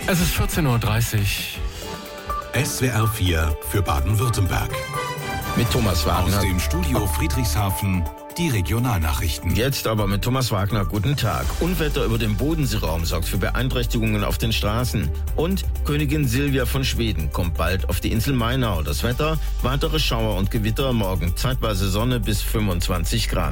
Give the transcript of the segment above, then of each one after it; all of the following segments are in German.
Es ist 14:30 Uhr. SWR 4 für Baden-Württemberg. Mit Thomas Wagner. Aus dem Studio Friedrichshafen die Regionalnachrichten. Jetzt aber mit Thomas Wagner. Guten Tag. Unwetter über den Bodenseeraum sorgt für Beeinträchtigungen auf den Straßen. Und Königin Silvia von Schweden kommt bald auf die Insel Mainau. Das Wetter, weitere Schauer und Gewitter, morgen zeitweise Sonne bis 25 Grad.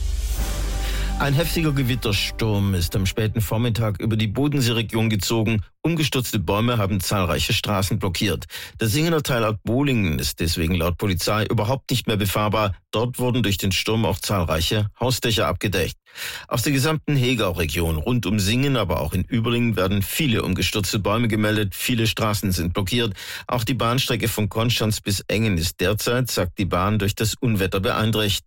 Ein heftiger Gewittersturm ist am späten Vormittag über die Bodenseeregion gezogen. Umgestürzte Bäume haben zahlreiche Straßen blockiert. Der Singener Teilort Bolingen ist deswegen laut Polizei überhaupt nicht mehr befahrbar. Dort wurden durch den Sturm auch zahlreiche Hausdächer abgedeckt. Aus der gesamten Hegau-Region rund um Singen, aber auch in Überlingen werden viele umgestürzte Bäume gemeldet. Viele Straßen sind blockiert. Auch die Bahnstrecke von Konstanz bis Engen ist derzeit, sagt die Bahn, durch das Unwetter beeinträchtigt.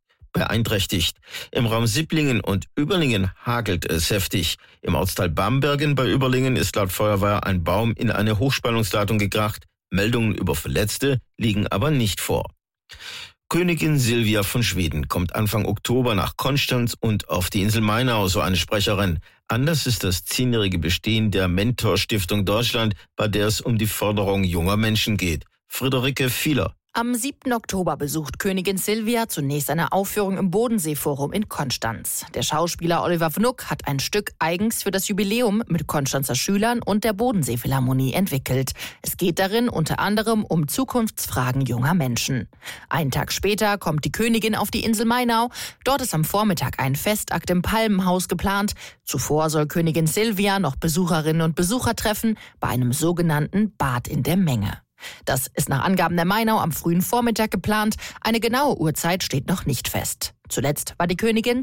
Im Raum Sipplingen und Überlingen hagelt es heftig. Im Ortsteil Bambergen bei Überlingen ist laut Feuerwehr ein Baum in eine Hochspannungsleitung gekracht. Meldungen über Verletzte liegen aber nicht vor. Königin Silvia von Schweden kommt Anfang Oktober nach Konstanz und auf die Insel Mainau, so eine Sprecherin. Anders ist das 10-jährige Bestehen der Mentor-Stiftung Deutschland, bei der es um die Förderung junger Menschen geht. Friederike Fieler. Am 7. Oktober besucht Königin Silvia zunächst eine Aufführung im Bodenseeforum in Konstanz. Der Schauspieler Oliver Wnuck hat ein Stück eigens für das Jubiläum mit Konstanzer Schülern und der Bodenseephilharmonie entwickelt. Es geht darin unter anderem um Zukunftsfragen junger Menschen. Einen Tag später kommt die Königin auf die Insel Mainau. Dort ist am Vormittag ein Festakt im Palmenhaus geplant. Zuvor soll Königin Silvia noch Besucherinnen und Besucher treffen bei einem sogenannten Bad in der Menge. Das ist nach Angaben der Mainau am frühen Vormittag geplant. Eine genaue Uhrzeit steht noch nicht fest. Zuletzt war die Königin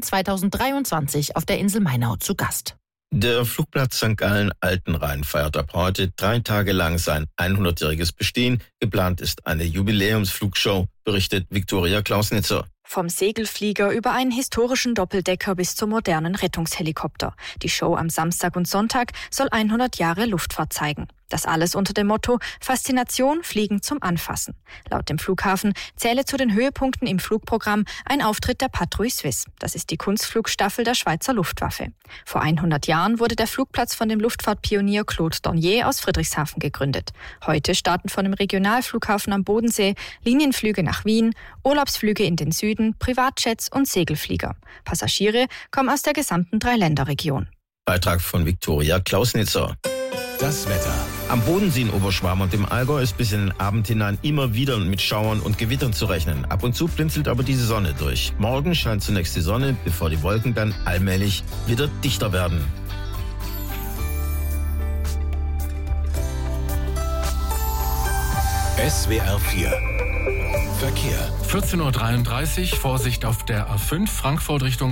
2023 auf der Insel Mainau zu Gast. Der Flugplatz St. Gallen-Altenrhein feiert ab heute 3 Tage lang sein 100-jähriges Bestehen. Geplant ist eine Jubiläumsflugshow, berichtet Viktoria Klausnitzer. Vom Segelflieger über einen historischen Doppeldecker bis zum modernen Rettungshelikopter. Die Show am Samstag und Sonntag soll 100 Jahre Luftfahrt zeigen. Das alles unter dem Motto Faszination, Fliegen zum Anfassen. Laut dem Flughafen zähle zu den Höhepunkten im Flugprogramm ein Auftritt der Patrouille Suisse. Das ist die Kunstflugstaffel der Schweizer Luftwaffe. Vor 100 Jahren wurde der Flugplatz von dem Luftfahrtpionier Claude Dornier aus Friedrichshafen gegründet. Heute starten von dem Regionalflughafen am Bodensee Linienflüge nach Wien, Urlaubsflüge in den Süden, Privatjets und Segelflieger. Passagiere kommen aus der gesamten Dreiländerregion. Beitrag von Viktoria Klausnitzer. Das Wetter. Am Bodensee in Oberschwaben und im Allgäu ist bis in den Abend hinein immer wieder mit Schauern und Gewittern zu rechnen. Ab und zu blinzelt aber diese Sonne durch. Morgen scheint zunächst die Sonne, bevor die Wolken dann allmählich wieder dichter werden. SWR 4 Verkehr. 14:33 Uhr, Vorsicht auf der A5 Frankfurt Richtung